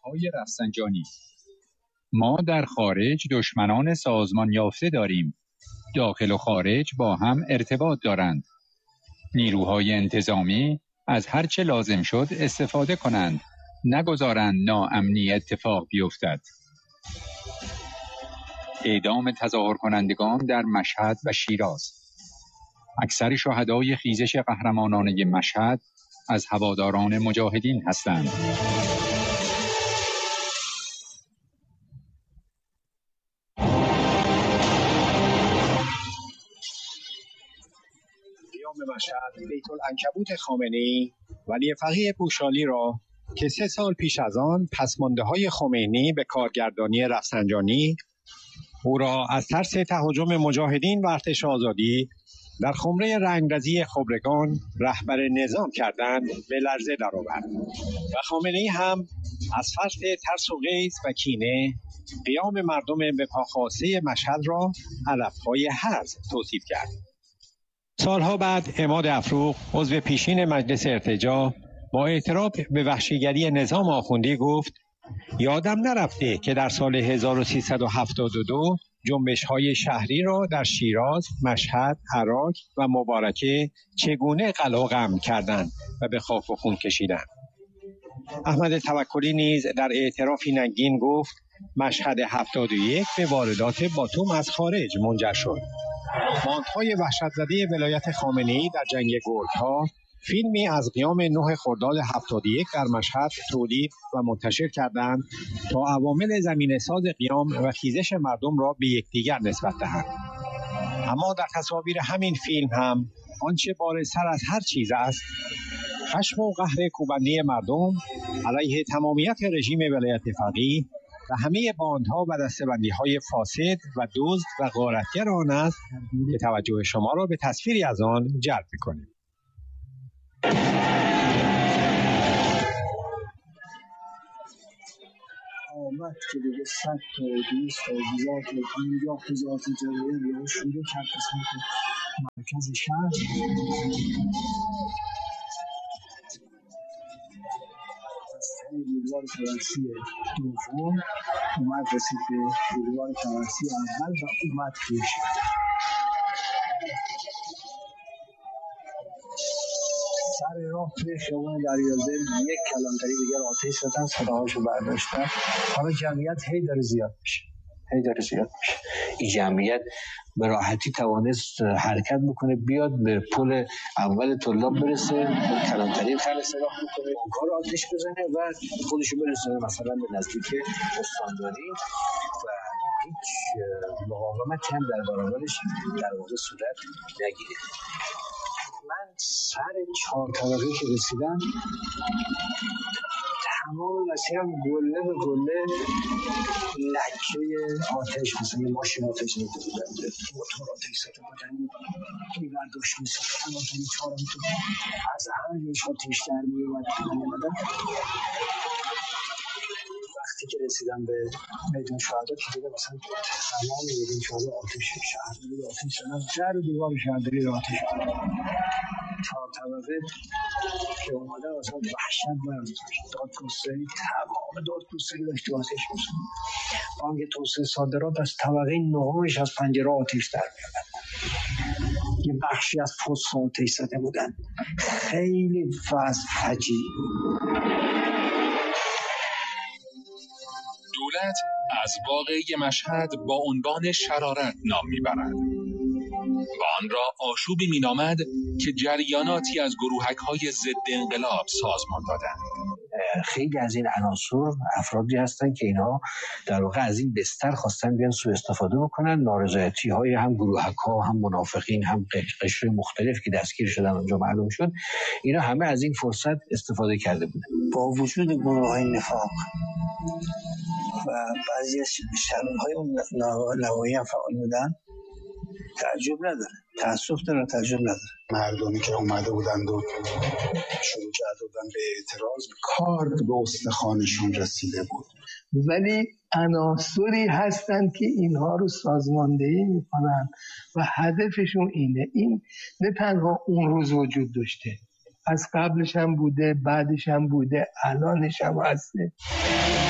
آقای رفسنجانی: ما در خارج دشمنان سازمان یافته داریم. داخل و خارج با هم ارتباط دارند. نیروهای انتظامی از هر چه لازم شد استفاده کنند، نگذارند ناامنی اتفاق بیفتد. اعدام تظاهر کنندگان در مشهد و شیراز. اکثر شهدای خیزش قهرمانانه مشهد از هواداران مجاهدین هستند. قیام مشهد بیت العنکبوت خامنه‌ای ولی فقیه بوشالی را که 3 سال پیش از آن پسمانده‌های خمینی به کارگردانی رفسنجانی او را از ترس تهاجم مجاهدین و ارتش آزادی در خمره رنگرزی خبرگان رهبر نظام کردند به لرزه درآورد و خامنه‌ای هم از فرط ترس و غیظ و کینه قیام مردم به پاخواسته مشهد را علف‌های هرز توصیف کرد. سالها بعد عماد افروخ عضو پیشین مجلس ارتجاع با اعتراف به وحشیگری نظام آخوندی گفت: یادم نرفته که در سال 1372 جنبش‌های شهری را در شیراز، مشهد، عراق و مبارکه چگونه قلع و قمع کردند و به خاک و خون کشیدند. احمد توکلی نیز در اعترافی ننگین گفت مشهد 71 به واردات باتوم از خارج منجر شد. باندهای وحشت‌زده ولایت خامنه‌ای در جنگ گرگ‌ها فیلمی از قیام 9 خرداد 71 در مشهد تولید و منتشر کردند تا عوامل زمینه‌ساز قیام و خیزش مردم را به یکدیگر نسبت دهند. اما در تصاویر همین فیلم هم آنچه بارزتر از هر چیز است، خشم و قهر کوبنده مردم علیه تمامیت رژیم ولایت فقیه و همه باندها و دسته‌بندی‌های فاسد و دزد و غارتگر آن است که توجه شما را به تصویری از آن جلب می‌کنیم. آمد که دیگه 100 تا 200 تا 1000 تا 50,000 تا جریان شروع کرد به سمت مرکز شهر. از بولوار فرانسی دوم اومد رسید به بولوار فرانسی اول و اومد پیش. سر راه توی خیابان دریادل یک کلانتری دیگر آتش زدن، صداهاشو برداشتن. حالا جمعیت هی داره زیاد میشه. این جمعیت به راحتی توانست حرکت بکنه، بیاد به پل اول طلاب برسه، کلانتری خلص راه بکنه، کار آتش بزنه و خودشو برسونه مثلا به نزدیک استانداری و هیچ مقاومتی هم در برابرش در واقع صورت نگیره. من سر 4 طبقه که رسیدم تمام مسیرم گله به گله لکه آتش، مثلا ماشین آتش زده بودن، موتور آتش زده بودن، این برداشت میساد کلانتری 4 میتون از همه جوش آتش در میومد. وقتی که رسیدم به میدان شهدا که دیگه مثلا تمام میدان شهدا آتش، شهرداری آتش زدن، در و دیوار شهرداری را آتش 4 طبقه که اومده اصلا وحشت برمی دادگستری، تمام دادگستری داشت آتش می‌زد. بانک توسعه صادرات از طبقه 9 از پنجره آتش در می‌آورد. یه بخشی از پست آتش زده بودن. خیلی وضع فجیع. دولت از واقعه مشهد با عنوان شرارت نام میبرد و آن را آشوبی مینامد که جریاناتی از گروهک‌های ضد انقلاب سازمان دادند. خیلی از این عناصر افرادی هستند که اینها در واقع از این بستر خواستن بیان سوء استفاده بکنن. نارضایتی‌های هم گروهک‌ها، هم منافقین، هم قشر مختلف که دستگیر شدن اونجا معلوم شد، اینا همه از این فرصت استفاده کرده بودن. با وجود گروه‌های نفاق و بعضی از شرون‌های اون نوایی هم فعال بودن، تعجب نداره، تأسف داره، تعجب نداره. مردمی که اومده بودند و شروع کرده بودن به اعتراض، کار به استخوانشون رسیده بود. ولی عناصری هستند که اینها رو سازماندهی میکنن و هدفشون اینه. این نه تنها اون روز وجود داشته، از قبلش هم بوده، بعدش هم بوده، الانش هم هسته.